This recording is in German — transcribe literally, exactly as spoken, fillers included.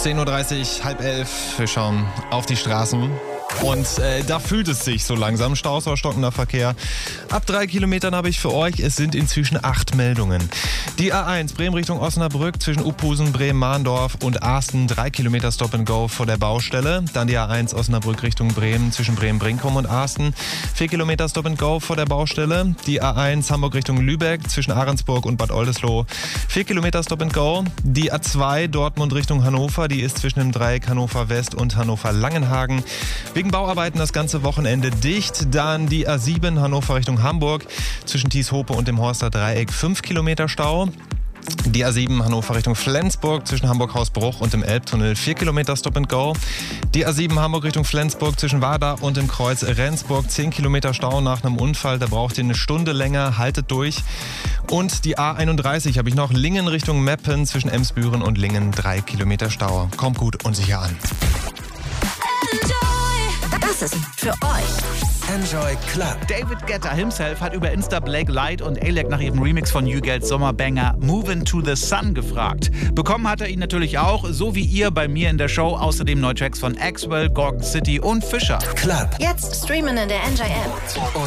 zehn Uhr dreißig, halb elf. Wir schauen auf die Straßen. Und äh, da fühlt es sich so langsam. Staus oder stockender Verkehr. Ab drei Kilometern habe ich für euch. Es sind inzwischen acht Meldungen. Die A eins Bremen Richtung Osnabrück zwischen Uphusen, Bremen-Mahndorf und Arsten. Drei Kilometer Stop and Go vor der Baustelle. Dann die A eins Osnabrück Richtung Bremen zwischen Bremen-Brinkum und Arsten. Vier Kilometer Stop and Go vor der Baustelle. Die A eins Hamburg Richtung Lübeck zwischen Ahrensburg und Bad Oldesloe. Vier Kilometer Stop and Go. Die A zwei Dortmund Richtung Hannover. Die ist zwischen dem Dreieck Hannover West und Hannover Langenhagen. Wegen Bauarbeiten das ganze Wochenende dicht. Dann die A sieben Hannover Richtung Hamburg zwischen Thieshope und dem Horster Dreieck fünf Kilometer Stau. Die A sieben Hannover Richtung Flensburg zwischen Hamburg-Hausbruch und dem Elbtunnel vier Kilometer Stop and Go. Die A sieben Hamburg Richtung Flensburg zwischen Wada und dem Kreuz Rendsburg zehn Kilometer Stau nach einem Unfall. Da braucht ihr eine Stunde länger, haltet durch. Und die A einunddreißig habe ich noch, Lingen Richtung Meppen zwischen Emsbüren und Lingen drei Kilometer Stau. Kommt gut und sicher an. Das ist für euch Enjoy Club. David Guetta himself hat über Insta Blake Light und Alec nach ihrem Remix von New Geld Sommerbanger Movin' to the Sun gefragt. Bekommen hat er ihn natürlich auch, so wie ihr bei mir in der Show. Außerdem neue Tracks von Axwell, Gorgon City und Fischer. Club. jetzt streamen in der Enjoy App.